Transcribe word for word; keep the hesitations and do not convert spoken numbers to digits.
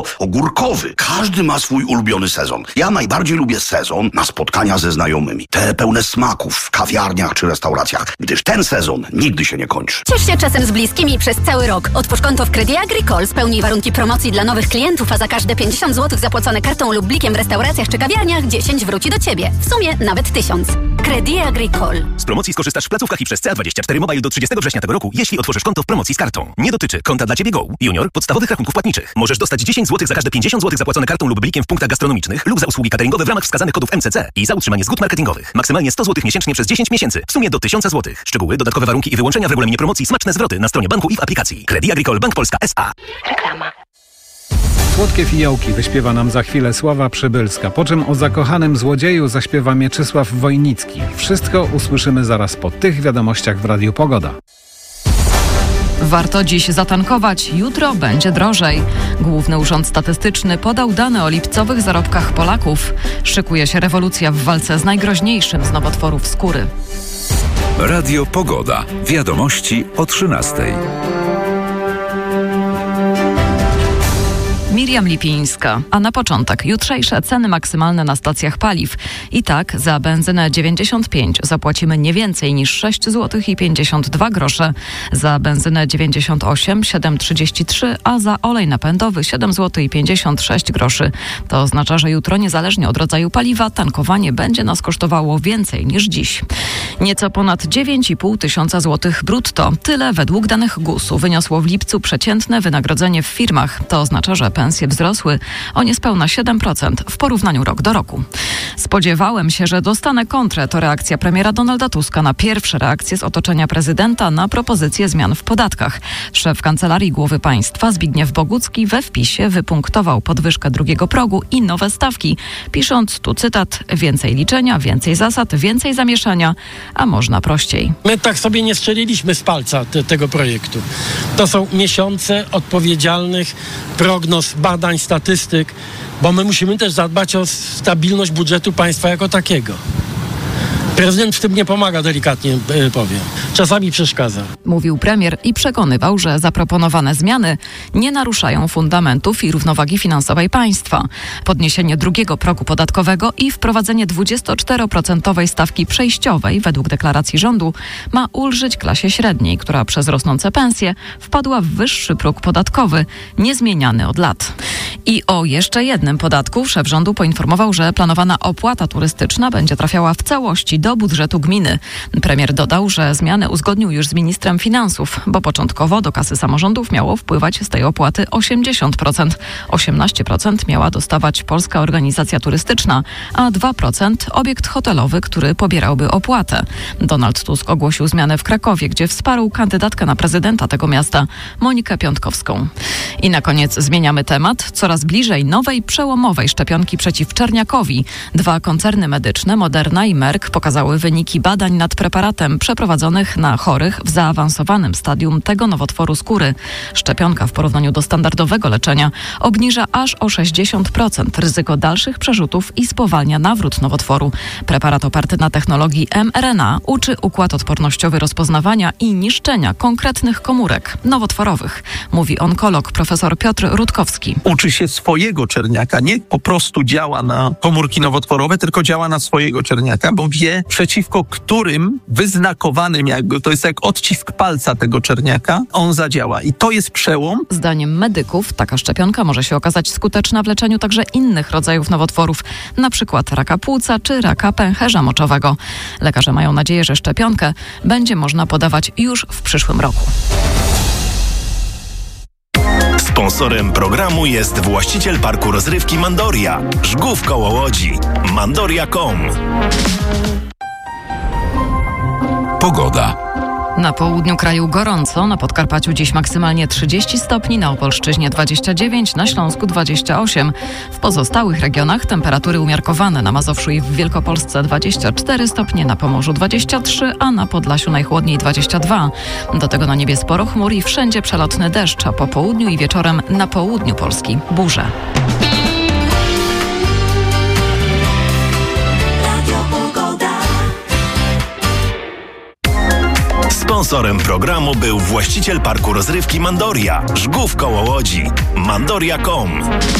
ogórkowy. Każdy ma swój ulubiony sezon. Ja najbardziej lubię sezon na spotkania ze znajomymi. Te pełne smaków w kawiarniach czy restauracjach, gdyż ten sezon nigdy się nie kończy. Ciesz się czasem z bliskimi przez cały rok. Otwórz konto w Credit Agricole, spełnij warunki promocji dla nowych klientów, a za każde pięćdziesiąt złotych zapłacone kartą lub blikiem w restauracjach czy kawiarniach dziesięć wróci do Ciebie. W sumie nawet tysiąc. Credit Agricole. Z promocji skorzystasz w placówkach i przez C A dwadzieścia cztery Mobile do trzydziestego września tego roku, jeśli otworzysz konto w promocji z kartą. Nie dotyczy konta dla Ciebie Go, Junior, podstawowych rachunków płatniczych. Możesz dostać dziesięć złotych za każde pięćdziesiąt złotych zapłacone kartą lub blikiem w punktach gastronomicznych lub za usługi cateringowe w ramach wskazanych kodów M C C i za utrzymanie zgód marketingowych. Maksymalnie sto złotych miesięcznie przez dziesięć miesięcy. W sumie do tysiąc złotych. Szczegóły, dodatkowe warunki i wyłączenia w regulaminie promocji, smaczne zwroty na stronie banku i w aplikacji. Credit Agricole Bank Polska S A. Reklama. Słodkie fiołki wyśpiewa nam za chwilę Sława Przybylska, po czym o zakochanym złodzieju zaśpiewa Mieczysław Wojnicki. Wszystko usłyszymy zaraz po tych wiadomościach w Radiu Pogoda. Warto dziś zatankować, jutro będzie drożej. Główny Urząd Statystyczny podał dane o lipcowych zarobkach Polaków. Szykuje się rewolucja w walce z najgroźniejszym z nowotworów skóry. Radio Pogoda. Wiadomości o trzynastej. Miriam Lipińska. A na początek jutrzejsze ceny maksymalne na stacjach paliw. I tak za benzynę dziewięćdziesiąt pięć zapłacimy nie więcej niż sześć złotych i pięćdziesiąt dwa grosze. Za benzynę dziewięćdziesiąt osiem siedem trzydzieści trzy, a za olej napędowy siedem złotych i pięćdziesiąt sześć groszy. To oznacza, że jutro niezależnie od rodzaju paliwa tankowanie będzie nas kosztowało więcej niż dziś. Nieco ponad dziewięć i pół tysiąca złotych brutto. Tyle według danych gusu wyniosło w lipcu przeciętne wynagrodzenie w firmach. To oznacza, że pensje wzrosły o niespełna siedem procent w porównaniu rok do roku. Spodziewałem się, że dostanę kontrę. To reakcja premiera Donalda Tuska na pierwsze reakcje z otoczenia prezydenta na propozycje zmian w podatkach. Szef Kancelarii Głowy Państwa Zbigniew Bogucki we wpisie wypunktował podwyżkę drugiego progu i nowe stawki, pisząc tu cytat: więcej liczenia, więcej zasad, więcej zamieszania, a można prościej. My tak sobie nie strzeliliśmy z palca te, tego projektu. To są miesiące odpowiedzialnych prognoz, badań, statystyk, bo my musimy też zadbać o stabilność budżetu państwa jako takiego. Prezydent w tym nie pomaga, delikatnie powiem. Czasami przeszkadza. Mówił premier i przekonywał, że zaproponowane zmiany nie naruszają fundamentów i równowagi finansowej państwa. Podniesienie drugiego progu podatkowego i wprowadzenie dwudziestoczteroprocentowej stawki przejściowej według deklaracji rządu ma ulżyć klasie średniej, która przez rosnące pensje wpadła w wyższy próg podatkowy, niezmieniany od lat. I o jeszcze jednym podatku szef rządu poinformował, że planowana opłata turystyczna będzie trafiała w całości do budżetu gminy. Premier dodał, że zmiany uzgodnił już z ministrem finansów, bo początkowo do kasy samorządów miało wpływać z tej opłaty osiemdziesiąt procent. osiemnaście procent miała dostawać Polska Organizacja Turystyczna, a dwa procent obiekt hotelowy, który pobierałby opłatę. Donald Tusk ogłosił zmianę w Krakowie, gdzie wsparł kandydatkę na prezydenta tego miasta, Monikę Piątkowską. I na koniec zmieniamy temat. Coraz bliżej nowej, przełomowej szczepionki przeciw czerniakowi. Dwa koncerny medyczne, Moderna i Merck, pokazały wyniki badań nad preparatem przeprowadzonych na chorych w zaawansowanym stadium tego nowotworu skóry. Szczepionka w porównaniu do standardowego leczenia obniża aż o sześćdziesiąt procent ryzyko dalszych przerzutów i spowalnia nawrót nowotworu. Preparat oparty na technologii em er en a uczy układ odpornościowy rozpoznawania i niszczenia konkretnych komórek nowotworowych, mówi onkolog profesor Piotr Rutkowski. Uczy się swojego czerniaka, nie po prostu działa na komórki nowotworowe, tylko działa na swojego czerniaka, bo wie, przeciwko którym wyznakowanym, jakby to jest jak odcisk palca tego czerniaka, on zadziała. I to jest przełom. Zdaniem medyków taka szczepionka może się okazać skuteczna w leczeniu także innych rodzajów nowotworów, na przykład raka płuca czy raka pęcherza moczowego. Lekarze mają nadzieję, że szczepionkę będzie można podawać już w przyszłym roku. Sponsorem programu jest właściciel parku rozrywki Mandoria, Żgów koło Łodzi. Mandoria kropka com. Pogoda. Na południu kraju gorąco, na Podkarpaciu dziś maksymalnie trzydzieści stopni, na Opolszczyźnie dwadzieścia dziewięć, na Śląsku dwadzieścia osiem. W pozostałych regionach temperatury umiarkowane, na Mazowszu i w Wielkopolsce dwadzieścia cztery stopnie, na Pomorzu dwadzieścia trzy, a na Podlasiu najchłodniej dwadzieścia dwa. Do tego na niebie sporo chmur i wszędzie przelotny deszcz, a po południu i wieczorem na południu Polski burze. Sponsorem programu był właściciel parku rozrywki Mandoria, Żgów koło Łodzi. Mandoria kropka com.